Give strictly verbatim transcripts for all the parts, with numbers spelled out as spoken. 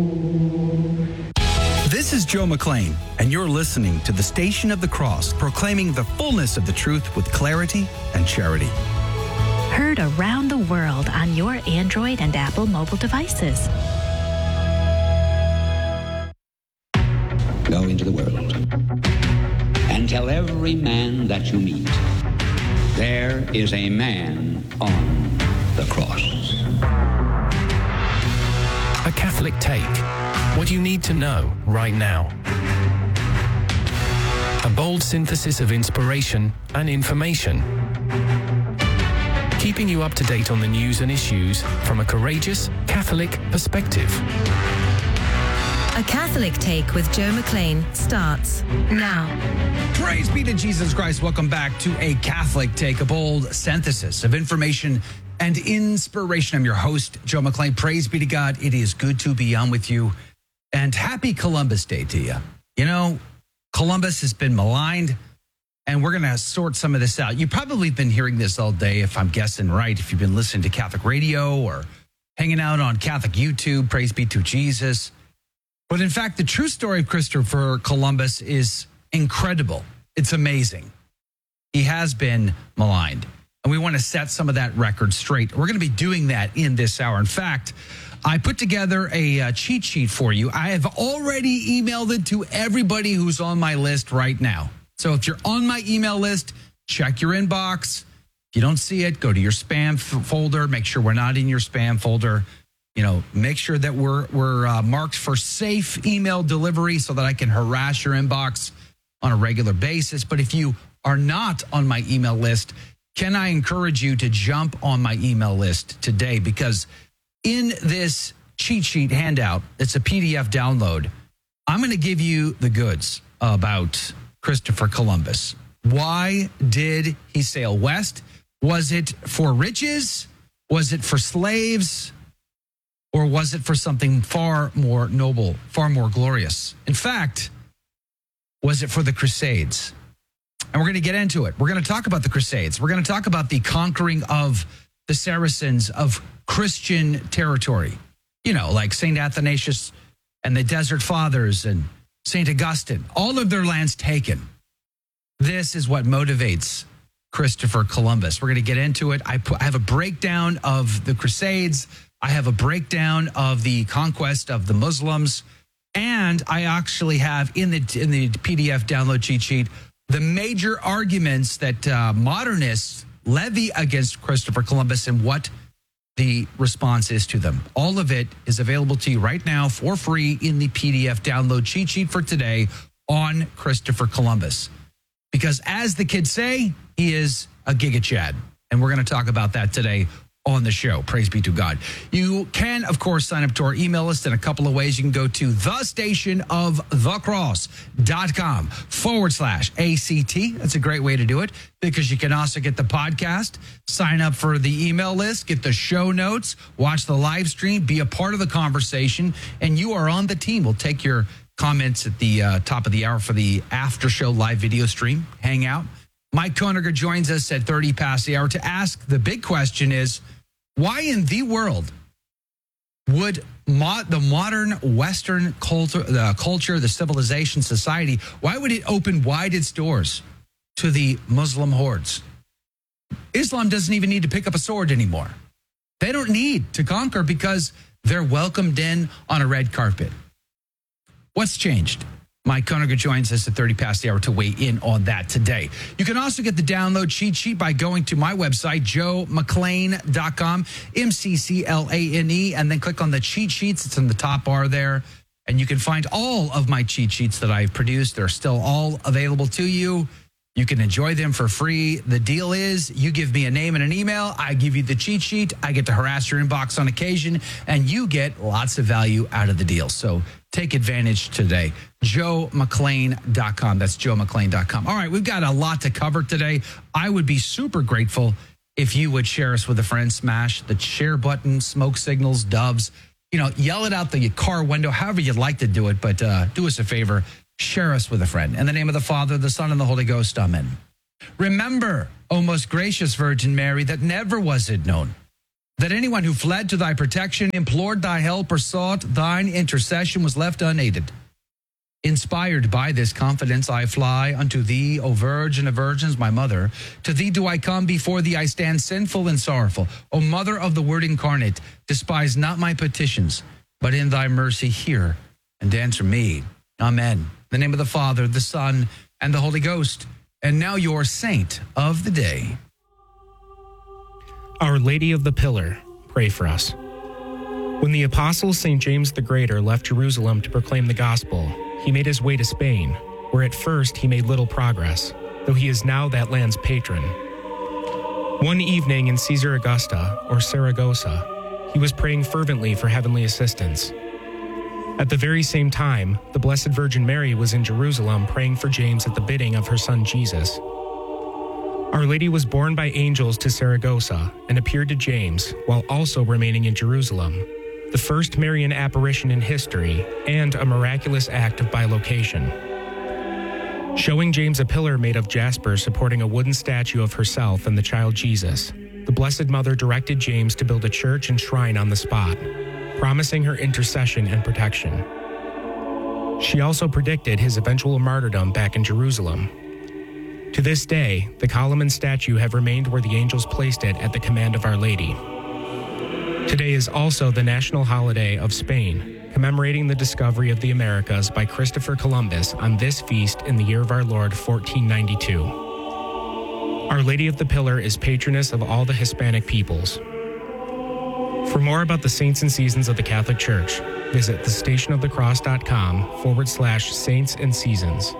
This is Joe McClain, and you're listening to the Station of the Cross, proclaiming the fullness of the truth with clarity and charity. Heard around the world on your Android and Apple mobile devices. Go into the world and tell every man that you meet, there is a man on the cross. A Catholic Take. What you need to know right now. A bold synthesis of inspiration and information. Keeping you up to date on the news and issues from a courageous Catholic perspective. A Catholic Take with Joe McClain starts now. Praise be to Jesus Christ. Welcome back to A Catholic Take, a bold synthesis of information and inspiration. I'm your host, Joe McClain. Praise be to God. It is good to be on with you. And happy Columbus Day to you. You know, Columbus has been maligned, and we're going to sort some of this out. You've probably been hearing this all day, if I'm guessing right, if you've been listening to Catholic radio or hanging out on Catholic YouTube. Praise be to Jesus. But in fact, the true story of Christopher Columbus is incredible. It's amazing. He has been maligned, and we want to set some of that record straight. We're going to be doing that in this hour. In fact, I put together a uh, cheat sheet for you. I have already emailed it to everybody who's on my list right now. So if you're on my email list, check your inbox. If you don't see it, go to your spam f- folder. Make sure we're not in your spam folder. You know, make sure that we're we're uh, marked for safe email delivery so that I can harass your inbox on a regular basis. But if you are not on my email list, can I encourage you to jump on my email list today? Because in this cheat sheet handout, it's a P D F download. I'm going to give you the goods about Christopher Columbus. Why did he sail west? Was it for riches? Was it for slaves? Or was it for something far more noble, far more glorious? In fact, was it for the Crusades? And we're going to get into it. We're going to talk about the Crusades. We're going to talk about the conquering of the Saracens of Christian territory. You know, like Saint Athanasius and the Desert Fathers and Saint Augustine. All of their lands taken. This is what motivates Christopher Columbus. We're going to get into it. I, put, I have a breakdown of the Crusades. I have a breakdown of the conquest of the Muslims. And I actually have in the in the P D F download cheat sheet the major arguments that uh, modernists levy against Christopher Columbus and what the response is to them. All of it is available to you right now for free in the P D F download cheat sheet for today on Christopher Columbus. Because as the kids say, he is a Giga Chad. And we're going to talk about that today on the show. Praise be to God. You can, of course, sign up to our email list in a couple of ways. You can go to the station of the cross.com forward slash ACT. That's a great way to do it because you can also get the podcast, sign up for the email list, get the show notes, watch the live stream, be a part of the conversation, and you are on the team. We'll take your comments at the uh, top of the hour for the after show live video stream, hangout. Mike Koeniger joins us at thirty past the hour to ask the big question is, why in the world would mo- the modern Western culture, the culture, the civilization, society, why would it open wide its doors to the Muslim hordes? Islam doesn't even need to pick up a sword anymore. They don't need to conquer because they're welcomed in on a red carpet. What's changed? Mike Koeniger joins us at thirty past the hour to weigh in on that today. You can also get the download cheat sheet by going to my website, joe mcclain dot com, M C C L A N E, and then click on the cheat sheets. It's in the top bar there. And you can find all of my cheat sheets that I've produced. They're still all available to you. You can enjoy them for free. The deal is you give me a name and an email. I give you the cheat sheet. I get to harass your inbox on occasion, and you get lots of value out of the deal. So take advantage today. joe mcclain dot com. That's joe mcclain dot com. All right, we've got a lot to cover today. I would be super grateful if you would share us with a friend. Smash the share button, smoke signals, doves. You know, yell it out the car window, however you'd like to do it. But uh, do us a favor. Share us with a friend. In the name of the Father, the Son, and the Holy Ghost, amen. Remember, O most gracious Virgin Mary, that never was it known that anyone who fled to thy protection, implored thy help, or sought thine intercession was left unaided. Inspired by this confidence, I fly unto thee, O Virgin of Virgins, my mother. To thee do I come, before thee I stand sinful and sorrowful. O Mother of the Word incarnate, despise not my petitions, but in thy mercy hear and answer me. Amen. In the name of the Father, the Son, and the Holy Ghost. And now your saint of the day. Our Lady of the Pillar, pray for us. When the apostle Saint James the Greater left Jerusalem to proclaim the gospel, he made his way to Spain, where at first he made little progress, though he is now that land's patron. One evening in Caesar Augusta, or Saragossa, he was praying fervently for heavenly assistance. At the very same time, the Blessed Virgin Mary was in Jerusalem praying for James at the bidding of her son Jesus. Our Lady was borne by angels to Saragossa and appeared to James while also remaining in Jerusalem, the first Marian apparition in history and a miraculous act of bilocation. Showing James a pillar made of jasper supporting a wooden statue of herself and the child Jesus, the Blessed Mother directed James to build a church and shrine on the spot, promising her intercession and protection. She also predicted his eventual martyrdom back in Jerusalem. To this day, the column and statue have remained where the angels placed it at the command of Our Lady. Today is also the national holiday of Spain, commemorating the discovery of the Americas by Christopher Columbus on this feast in the year of our Lord fourteen ninety-two. Our Lady of the Pillar is patroness of all the Hispanic peoples. For more about the saints and seasons of the Catholic Church, visit thestationofthecross.com forward slash saints and seasons.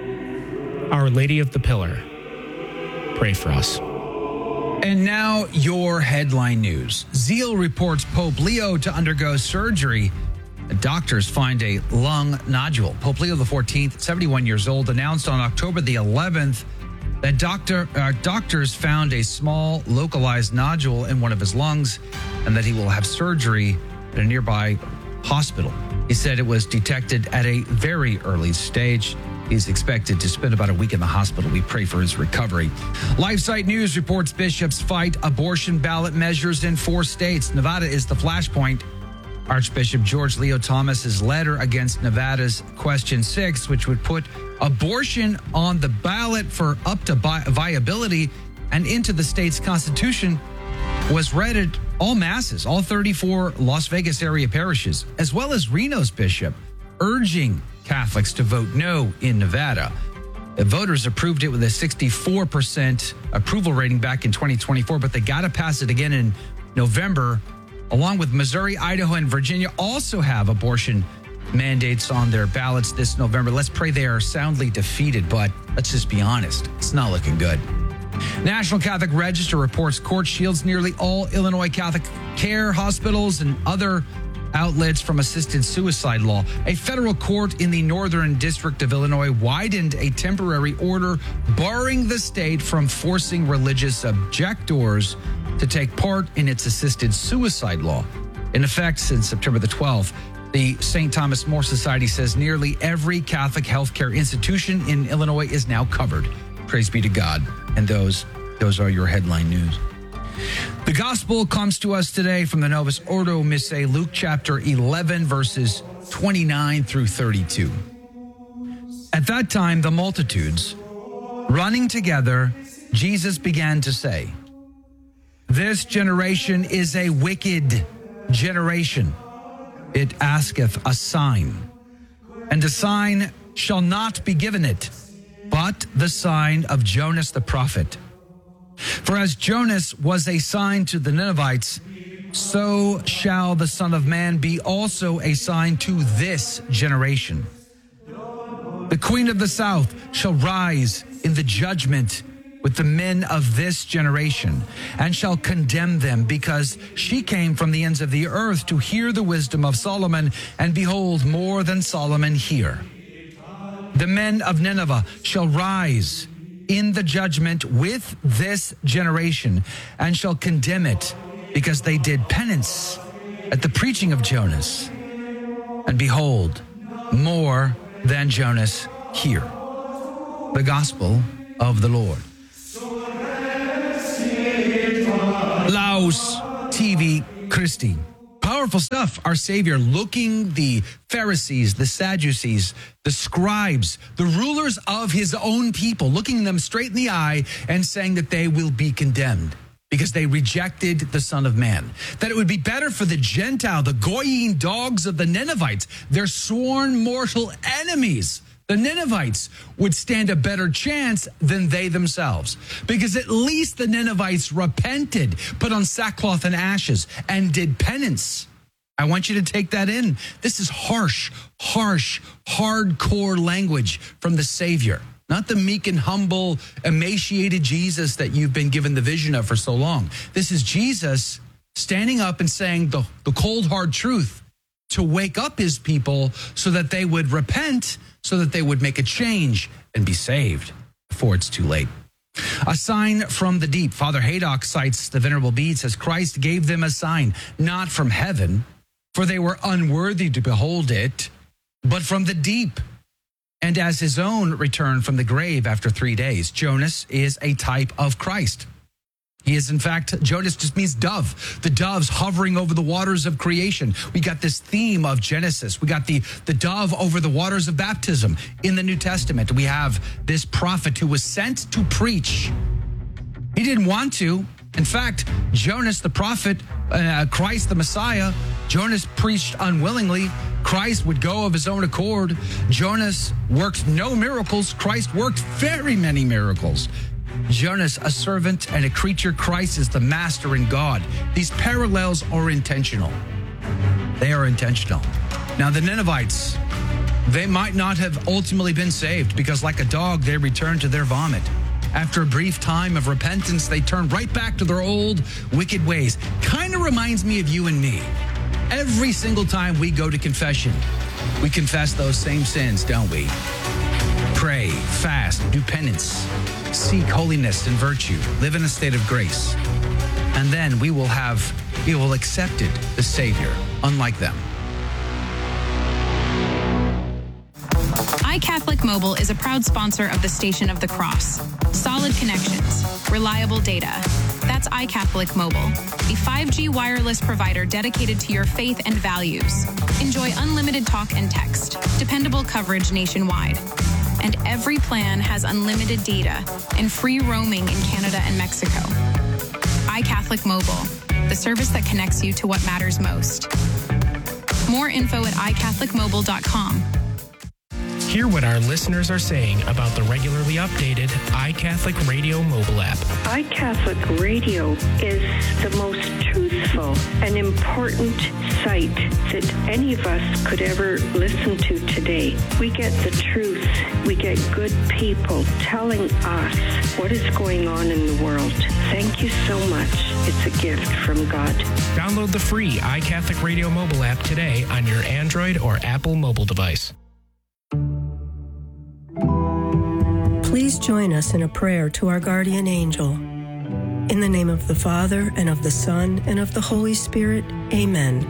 Our Lady of the Pillar, pray for us. And now your headline news. Zeal reports Pope Leo to undergo surgery. Doctors find a lung nodule. Pope Leo the fourteenth, seventy-one years old, announced on October the eleventh that doctor, uh, doctors found a small localized nodule in one of his lungs and that he will have surgery at a nearby hospital. He said it was detected at a very early stage. He's expected to spend about a week in the hospital. We pray for his recovery. LifeSite News reports bishops fight abortion ballot measures in four states. Nevada is the flashpoint. Archbishop George Leo Thomas's letter against Nevada's Question six, which would put abortion on the ballot for up to vi- viability and into the state's constitution, was read at all masses, all thirty-four Las Vegas area parishes, as well as Reno's bishop, urging Catholics to vote no in Nevada. The voters approved it with a sixty-four percent approval rating back in twenty twenty-four, but they got to pass it again in November, along with Missouri, Idaho, and Virginia also have abortion mandates on their ballots this November. Let's pray they are soundly defeated, but let's just be honest, it's not looking good. National Catholic Register reports court shields nearly all Illinois Catholic care hospitals and other outlets from assisted suicide law. A federal court in the Northern District of Illinois widened a temporary order barring the state from forcing religious objectors to take part in its assisted suicide law. In effect, since September the twelfth, the Saint Thomas More Society says nearly every Catholic healthcare institution in Illinois is now covered. Praise be to God. And those, those are your headline news. The gospel comes to us today from the Novus Ordo Missae, Luke chapter eleven, verses twenty-nine through thirty-two. At that time, the multitudes, running together, Jesus began to say, "This generation is a wicked generation. It asketh a sign, and a sign shall not be given it, but the sign of Jonas the prophet. For as Jonas was a sign to the Ninevites, so shall the Son of Man be also a sign to this generation. The Queen of the South shall rise in the judgment with the men of this generation, and shall condemn them, because she came from the ends of the earth to hear the wisdom of Solomon, and behold, more than Solomon hear. The men of Nineveh shall rise in the judgment with this generation, and shall condemn it, because they did penance at the preaching of Jonas. And behold, more than Jonas hear." The gospel of the Lord. Laus T V Christie. Powerful stuff. Our Savior looking the Pharisees, the Sadducees, the scribes, the rulers of his own people, looking them straight in the eye and saying that they will be condemned because they rejected the Son of Man. That it would be better for the Gentile, the Goyim dogs of the Ninevites, their sworn mortal enemies, the Ninevites, would stand a better chance than they themselves. Because at least the Ninevites repented, put on sackcloth and ashes, and did penance. I want you to take that in. This is harsh, harsh, hardcore language from the Savior. Not the meek and humble, emaciated Jesus that you've been given the vision of for so long. This is Jesus standing up and saying the, the cold, hard truth to wake up his people so that they would repent, so that they would make a change and be saved before it's too late. A sign from the deep. Father Haydock cites the Venerable Bede, says, Christ gave them a sign, not from heaven, for they were unworthy to behold it, but from the deep. And as his own returned from the grave after three days, Jonas is a type of Christ. He is, in fact, Jonas just means dove. The doves hovering over the waters of creation. We got this theme of Genesis. We got the, the dove over the waters of baptism in the New Testament. We have this prophet who was sent to preach. He didn't want to. In fact, Jonas, the prophet, uh, Christ, the Messiah, Jonas preached unwillingly. Christ would go of his own accord. Jonas worked no miracles. Christ worked very many miracles. Jonas, a servant and a creature. Christ is the master and God. These parallels are intentional. They are intentional. Now, the Ninevites, they might not have ultimately been saved because like a dog, they returned to their vomit. After a brief time of repentance, they turned right back to their old wicked ways. Kind of reminds me of you and me. Every single time we go to confession, we confess those same sins, don't we? Pray, fast, do penance, seek holiness and virtue, live in a state of grace. And then we will have, we will accepted the Savior, unlike them. iCatholic Mobile is a proud sponsor of the Station of the Cross. Solid connections, reliable data. That's iCatholic Mobile, a five G wireless provider dedicated to your faith and values. Enjoy unlimited talk and text, dependable coverage nationwide. And every plan has unlimited data and free roaming in Canada and Mexico. iCatholic Mobile, the service that connects you to what matters most. More info at i catholic mobile dot com. Hear what our listeners are saying about the regularly updated iCatholic Radio mobile app. iCatholic Radio is the most truthful and important site that any of us could ever listen to today. We get the truth. We get good people telling us what is going on in the world. Thank you so much. It's a gift from God. Download the free iCatholic Radio mobile app today on your Android or Apple mobile device. Please join us in a prayer to our guardian angel. In the name of the Father, and of the Son, and of the Holy Spirit, amen.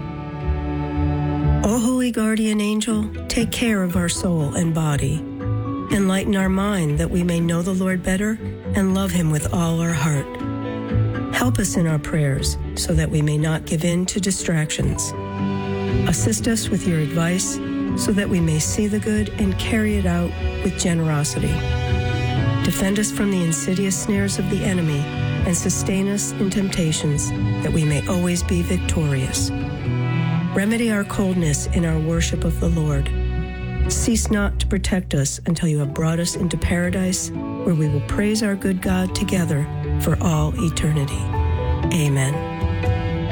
O holy guardian angel, take care of our soul and body. Enlighten our mind that we may know the Lord better and love him with all our heart. Help us in our prayers so that we may not give in to distractions. Assist us with your advice so that we may see the good and carry it out with generosity. Defend us from the insidious snares of the enemy and sustain us in temptations that we may always be victorious. Remedy our coldness in our worship of the Lord. Cease not to protect us until you have brought us into paradise, where we will praise our good God together for all eternity. Amen.